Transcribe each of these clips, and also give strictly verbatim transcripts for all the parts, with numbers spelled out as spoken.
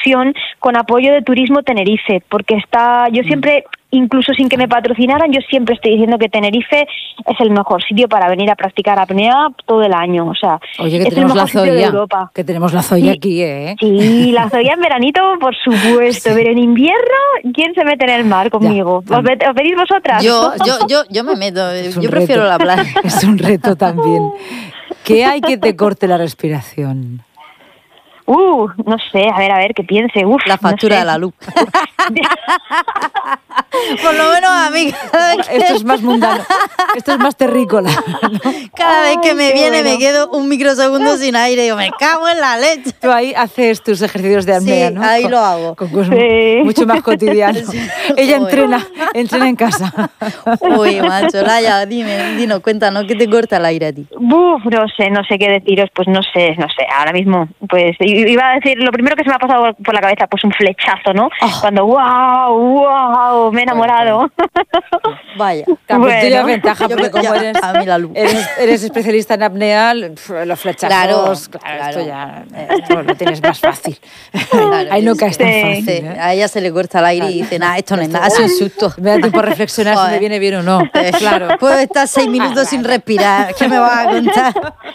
excursión con apoyo de Turismo Tenerife, porque está, yo siempre, incluso sin que me patrocinaran, yo siempre estoy diciendo que Tenerife es el mejor sitio para venir a practicar apnea todo el año, o sea, Oye, que es tenemos el mejor la sitio de Zoya, Europa. que tenemos la Zoya Sí. aquí, ¿eh? Sí, la Zoya en veranito, por supuesto, Sí. pero en invierno, ¿quién se mete en el mar conmigo? Ya, ¿Os, ve- os venís vosotras? Yo, yo, yo, yo me meto, Es un yo prefiero reto. la playa. Es un reto también. ¿Qué hay que te corte la respiración? Uh, no sé, a ver, a ver, que piense. Uf, La factura no sé. de la luz. Por lo menos a mí, cada vez que, Esto es más mundano, esto es más terrícola, ¿no? cada vez que Ay, me qué viene bueno. me quedo un microsegundo sin aire. Digo, me cago en la leche. Tú ahí haces tus ejercicios de apnea, Sí, ¿no? ahí Con- lo hago. Con cosas Sí. mucho más cotidianas. Sí. Ella Joder. entrena, entrena en casa. Uy, macho, Laia, dime, dinos, cuéntanos, ¿qué te corta el aire a ti? Buf, no sé, no sé qué deciros, pues no sé, no sé, ahora mismo, pues i- iba a decir, lo primero que se me ha pasado por la cabeza, pues un flechazo, ¿no? Oh. Cuando, wow, wow, me he enamorado. Vaya. Claro, pues tú llevas Bueno. ventaja, Yo porque me- como ya, eres, a mí la luz. eres, eres especialista en apnea, pf, los flechazos, Claro, claro, claro. esto ya esto lo tienes más fácil. Claro, Ahí no es caes que- tan Sí. fácil. Sí, ¿eh? a ella se le corta el aire y dice, nada, esto no es nada, es un susto. Me da tiempo a reflexionar si Joder. me viene bien o no. Claro. Puedo estar seis minutos sin respirar. ¿Qué me vas a contar?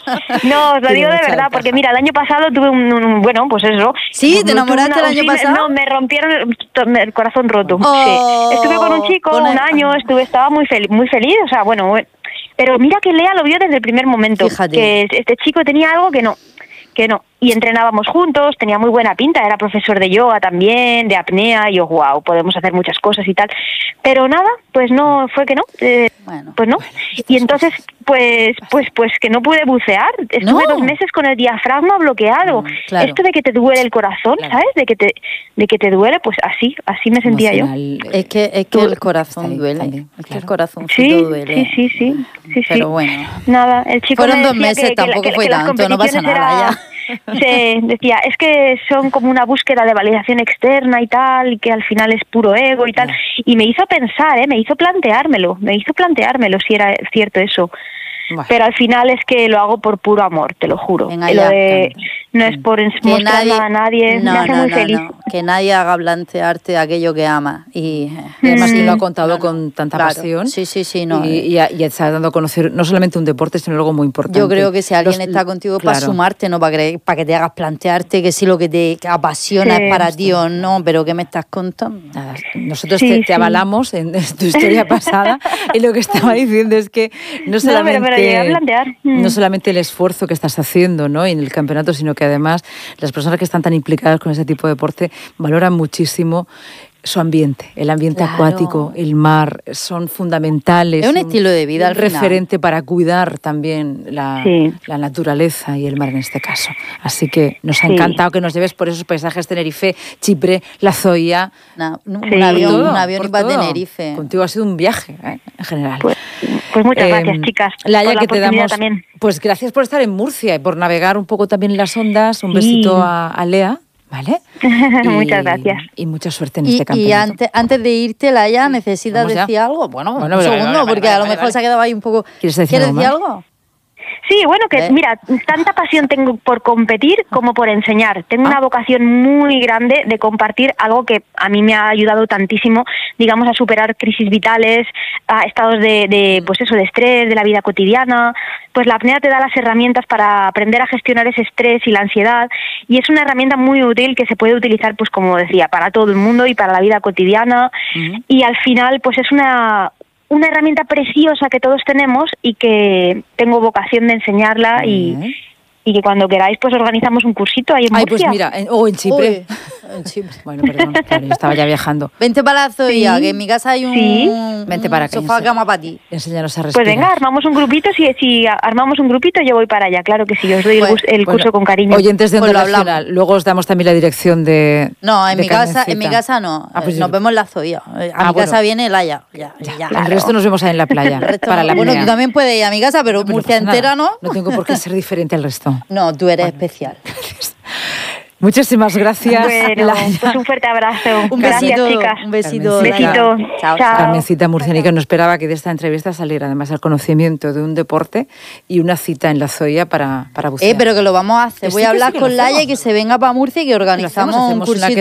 No, os lo Tiene digo de mucha verdad, ventaja. porque mira, el año pasado tuve un, un- bueno, pues eso. ¿Sí? ¿Te Tuve enamoraste el año sí, pasado? No, me rompieron el, el corazón roto. Oh, Sí. Estuve con un chico con el- un año, estuve, estaba muy feliz, muy feliz, o sea, bueno, bueno, pero mira que Lea lo vio desde el primer momento, Fíjate. que este chico tenía algo que no, que no. Y entrenábamos juntos, tenía muy buena pinta, era profesor de yoga también, de apnea, y yo, wow, podemos hacer muchas cosas y tal. Pero nada, pues no, fue que no, eh, Bueno. pues no. Y entonces, pues, pues, pues que no pude bucear. Estuve No. dos meses con el diafragma bloqueado. Mm, claro. Esto de que te duele el corazón, Claro. ¿sabes? De que te, de que te duele, pues así, así me sentía yo. Emocional, Es que, es que tú- el corazón está ahí duele. también, Es que claro. el corazón Sí, duele. sí, sí, sí, sí, sí. Pero bueno. Nada, el chico Fueron me dos decía meses, que- que la- tampoco que- fue que las tanto, no pasa competiciones nada, era- Sí, decía, es que son como una búsqueda de validación externa y tal, y que al final es puro ego y tal. Ya. Y me hizo pensar, ¿eh? Me hizo planteármelo, me hizo planteármelo si era cierto eso. Bueno. Pero al final es que lo hago por puro amor, te lo juro. Venga Lo ya, de- no es por ens- Que mostrar nadie, nada a nadie, no, me hace no, muy no, feliz. no. Que nadie haga blanquearte aquello que ama. Y, Y además Mm. que lo ha contado No, no, con tanta claro. pasión. Sí, sí, sí, no, Y, eh. y, a- y está dando a conocer no solamente un deporte, sino algo muy importante. yo creo que si alguien Los- está contigo es para claro. sumarte, no para, que, para que te hagas plantearte que si lo que te apasiona Sí. es para ti o no, pero ¿qué me estás contando? Nada, nosotros Sí, te, te sí. avalamos en, en tu historia pasada y lo que estaba diciendo es que no No, solamente, pero me lo llegué a plantear. Mm. no solamente el esfuerzo que estás haciendo, ¿no? en el campeonato, sino que además las personas que están tan implicadas con ese tipo de deporte valoran muchísimo su ambiente, el ambiente Claro. acuático, el mar, son fundamentales. Es un estilo de vida, al un final. referente para cuidar también la, Sí. la naturaleza y el mar en este caso. Así que nos ha Sí. encantado que nos lleves por esos paisajes Tenerife, Chipre, la Zoya. Una- un, Sí. avión, Todo, un avión por y para todo. Tenerife. Contigo ha sido un viaje, ¿eh? en general. Pues, pues muchas Eh, gracias, chicas, Laia, por la que te oportunidad damos, también. pues gracias por estar en Murcia y por navegar un poco también en las ondas. Un Sí. besito a, a Lea, ¿vale? Muchas gracias. Y mucha suerte en Y, este y campeonato. antes, antes de irte, Laia, ¿necesitas Vamos ya. decir algo? Bueno, Bueno, un vale, segundo, vale, porque vale, a lo vale, mejor vale. se ha quedado ahí un poco... ¿Quieres decir ¿Quieres algo decir más? algo? Sí, bueno, que ¿Eh? mira, tanta pasión tengo por competir como por enseñar. Tengo Ah. una vocación muy grande de compartir algo que a mí me ha ayudado tantísimo, digamos, a superar crisis vitales, a estados de, de pues eso, de estrés, de la vida cotidiana. Pues la apnea te da las herramientas para aprender a gestionar ese estrés y la ansiedad, y es una herramienta muy útil que se puede utilizar, pues como decía, para todo el mundo y para la vida cotidiana. Ujú. Y al final, pues es una una herramienta preciosa que todos tenemos y que tengo vocación de enseñarla y, Bien. y que cuando queráis pues organizamos un cursito ahí en Ay, pues Murcia. mira, en- o en Chipre. Uy, en Chipre. Bueno, perdón, claro, yo estaba ya viajando. Vente para la Zoya, Sí. que en mi casa hay un, Sí. un Vente para acá, sofá ense- cama para ti. Enséñanos a Pues respirar. venga, armamos un grupito, si, si armamos un grupito yo voy para allá, claro que sí, os doy el, Pues, gus- el Bueno, curso con cariño. Oyentes de Pues Onda lo hablamos. Nacional, luego os damos también la dirección de. No, en de mi casa, en mi Carmencita. casa no. Ah, pues Nos yo- vemos en la Zoya. A mi Ah, bueno. casa viene Laia. Ya, ya, ya. El resto nos vemos ahí en la playa. El resto para no. la Bueno, apnea. tú también puedes ir a mi casa, pero No, pero Murcia pasa nada. entera no. No tengo por qué ser diferente al resto. No, tú eres especial. Muchísimas gracias. Bueno, Laia. pues un fuerte abrazo. Un Gracias, besito, chicas. un besito. Carmencita. Laia. Besito. Chao, Chao. Carmencita Murcianica no esperaba que de esta entrevista saliera además el conocimiento de un deporte y una cita en la Zoya para, para bucear. Eh, pero que lo vamos a hacer. Que Voy sí, a que sí, hablar que lo con Laia y hacemos. que se venga para Murcia y que organizamos hacemos un una cursito